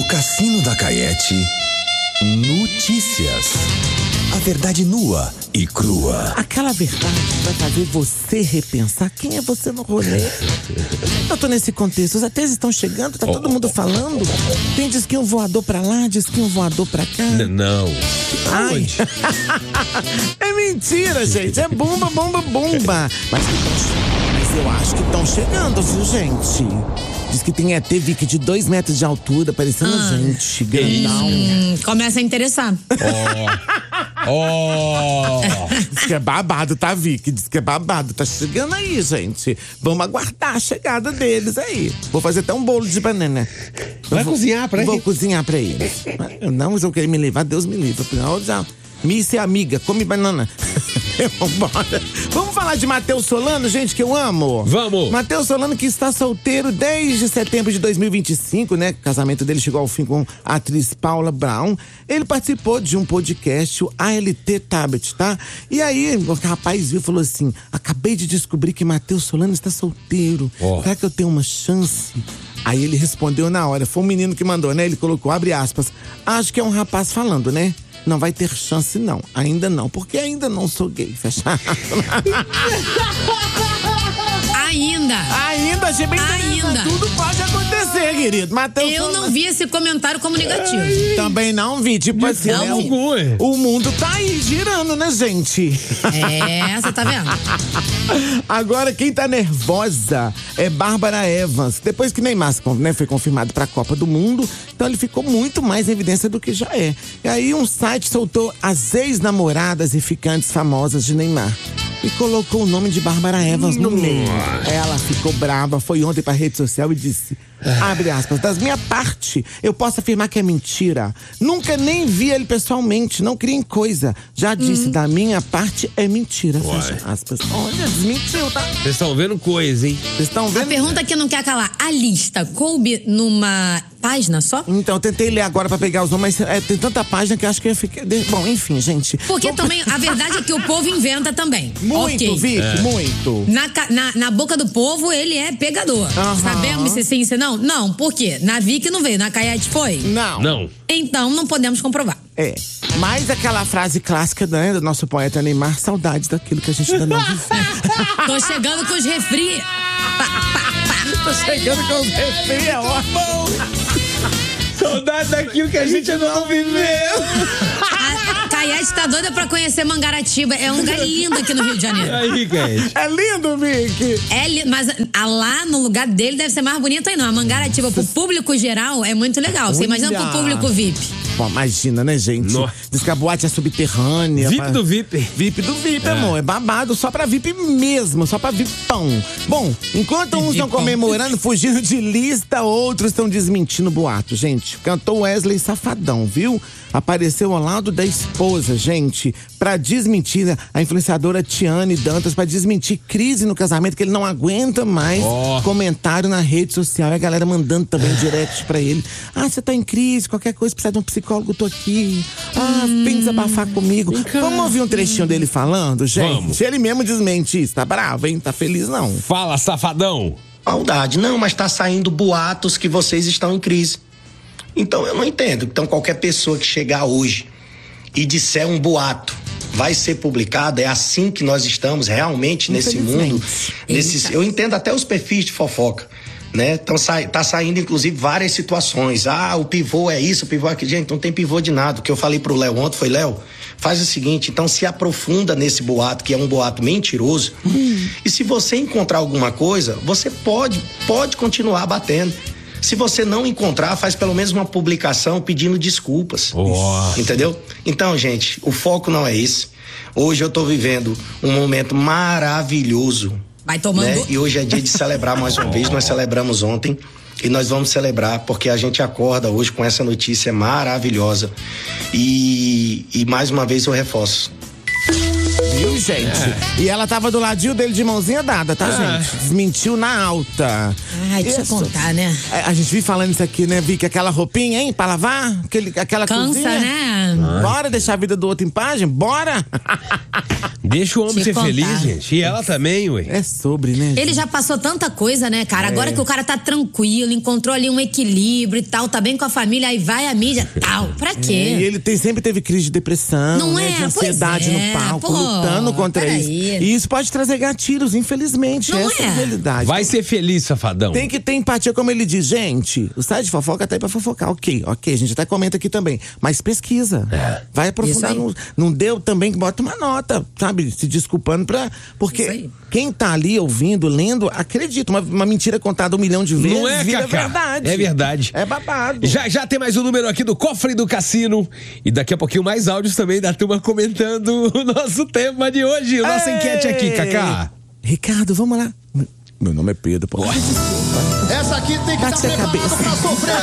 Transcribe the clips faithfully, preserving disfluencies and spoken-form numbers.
Cassino da Caiete, notícias. A verdade nua e crua. Aquela verdade vai fazer você repensar quem é você no rolê. Eu tô nesse contexto, os A Tês estão chegando, tá todo mundo falando. Tem disquinho voador pra lá, disquinho voador pra cá. N- não. Ai. É mentira, gente. É bomba, bomba, bomba. Mas, mas eu acho que estão chegando, viu, gente? Diz que tem E T Vic de dois metros de altura, parecendo ah. gente, grandão. Hum, começa a interessar. Ó. Oh. Diz que é babado, tá, Vic? Diz que é babado. Tá chegando aí, gente. Vamos aguardar a chegada deles aí. Vou fazer até um bolo de banana. Vai vou, cozinhar pra eles? Vou cozinhar pra eles. Eu não, mas eu queria me levar, Deus me livre. Afinal, já... Miss é amiga, come banana. Vambora. Vamos falar de Matheus Solano, gente, que eu amo. Vamos. Matheus Solano, que está solteiro desde setembro de dois mil e vinte e cinco, né? O casamento dele chegou ao fim com a atriz Paula Brown. Ele participou de um podcast, o A L T Tablet, tá? E aí, o rapaz viu e falou assim: acabei de descobrir que Matheus Solano está solteiro. Oh. Será que eu tenho uma chance? Aí ele respondeu na hora, foi um menino que mandou, né? Ele colocou, abre aspas, acho que é um rapaz falando, né? Não vai ter chance, não. Ainda não, porque ainda não sou gay. Fechado. Ainda. Ainda, achei bem Ainda. Tudo pode acontecer, querido. Mateus Eu Solano. não vi esse comentário como negativo. Ai, também não vi. Tipo assim, né, o, o mundo tá aí girando, né, gente? É, você tá vendo? Agora, quem tá nervosa é Bárbara Evans. Depois que Neymar, né, foi confirmado pra Copa do Mundo, então ele ficou muito mais em evidência do que já é. E aí um site soltou as ex-namoradas e ficantes famosas de Neymar. E colocou o nome de Bárbara Evans no meio. Ela ficou brava, foi ontem pra rede social e disse, abre aspas, das minha parte, eu posso afirmar que é mentira. Nunca nem vi ele pessoalmente, não criem coisa. Já disse, hum. da minha parte é mentira. Fecha aspas. Olha, desmentiu, tá? Vocês estão vendo coisa, hein? Vocês estão vendo? A pergunta que não quer calar, a lista coube numa página só? Então, eu tentei ler agora pra pegar os nomes, mas é, tem tanta página que eu acho que eu fiquei... Bom, enfim, gente. Porque Vou... também, a verdade é que o povo inventa também. Muito, okay. Vic, é. muito. Na, na, na boca do povo, ele é pegador. Uhum. Sabemos se sim, se não? Não, por quê? Na Vic não veio, na Caiete foi? Não. Não. Então, não podemos comprovar. É, mas aquela frase clássica, né, do nosso poeta Neymar, saudades daquilo que a gente ainda não viveu. Tô chegando com os refri. Pá, pá, pá. Tô chegando com os refri, é ótimo. Saudade daquilo que a gente ainda não viveu. A Caiete tá doida pra conhecer Mangaratiba. É um lugar lindo aqui no Rio de Janeiro. Aí, Caiete. É lindo, Vicky. É lindo, mas a, lá no lugar dele deve ser mais bonito aí, não. A Mangaratiba pro público geral é muito legal. Você imagina pro público V I P. Pô, imagina, né, gente? Nossa. Diz que a boate é subterrânea. V I P do V I P. V I P do V I P, é. amor. É babado só pra V I P mesmo, só pra VIPão. Bom, enquanto uns estão comemorando, fugindo de lista, outros estão desmentindo boato, gente. Cantou Wesley Safadão, viu? Apareceu ao lado da esposa, gente, pra desmentir a influenciadora Tiane Dantas, pra desmentir crise no casamento, que ele não aguenta mais oh. comentário na rede social. E a galera mandando também direct pra ele. Ah, você tá em crise, qualquer coisa, precisa de um psicólogo, tô aqui. Ah, hum. vem desabafar comigo. Vamos ouvir um trechinho dele falando, gente? Vamos. Ele mesmo desmente isso, tá bravo, hein? Tá feliz, não. Fala, safadão. Maldade, não, mas tá saindo boatos que vocês estão em crise. Então eu não entendo. Então qualquer pessoa que chegar hoje e disser um boato vai ser publicado, é assim que nós estamos realmente nesse mundo. Nesse, eu entendo até os perfis de fofoca, né? Então tá saindo inclusive várias situações. Ah, o pivô é isso, o pivô é aquilo. Gente, não tem pivô de nada. O que eu falei pro Léo ontem foi, Léo, faz o seguinte, então se aprofunda nesse boato, que é um boato mentiroso. Hum. E se você encontrar alguma coisa, você pode, pode continuar batendo. Se você não encontrar, faz pelo menos uma publicação pedindo desculpas. Oh. Entendeu? Então, gente, o foco não é esse. Hoje eu tô vivendo um momento maravilhoso. Vai tomando. Né? E hoje é dia de celebrar mais uma vez. Nós celebramos ontem e nós vamos celebrar porque a gente acorda hoje com essa notícia maravilhosa. E, e mais uma vez eu reforço. Viu, gente? É. E ela tava do ladinho dele de mãozinha dada, tá, ah. gente? Desmentiu na alta. Ai, deixa eu contar, né? A, a gente vive falando isso aqui, né, Vicky? Aquela roupinha, hein, pra lavar? Aquele, aquela Cansa, cozinha. né? Ah. Bora deixar a vida do outro em página? Bora! Deixa o homem ser contar. feliz, gente. E ela também, ué. É sobre, né, gente? Ele já passou tanta coisa, né, cara? É. Agora que o cara tá tranquilo, encontrou ali um equilíbrio e tal, tá bem com a família, aí vai a mídia, tal. Pra quê? É, e ele tem, sempre teve crise de depressão, não né, é? de ansiedade pois é. no palco, Pô, lutando contra isso. Aí. E isso pode trazer gatilhos, infelizmente. Não essa é é. a realidade. Vai ser feliz, safadão. Tem que ter empatia, como ele diz. Gente, o site de fofoca tá aí pra fofocar. Ok, ok, a gente até comenta aqui também. Mas pesquisa. É. Vai aprofundar. No, não deu também que bota uma nota, sabe? Se desculpando pra... Porque quem tá ali ouvindo, lendo, acredita. Uma, uma mentira contada um milhão de vezes. Não é, vira Cacá. verdade. É verdade. É babado. Já, já tem mais um número aqui do Cofre do Cassino. E daqui a pouquinho mais áudios também da turma comentando o nosso tema de hoje. A nossa Ei. enquete aqui, Cacá. Ricardo, vamos lá. Meu nome é Pedro, pô. Essa aqui tem que estar tá preparada pra sofrer.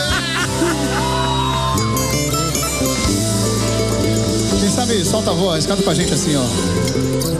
Quem sabe, solta a voz, canta com a gente assim, ó.